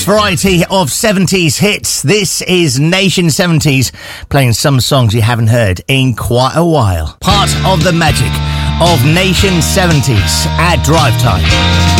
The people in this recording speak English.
Variety of 70s hits. This is Nation 70s, playing some songs you haven't heard in quite a while. Part of the magic of Nation 70s at Drive Time.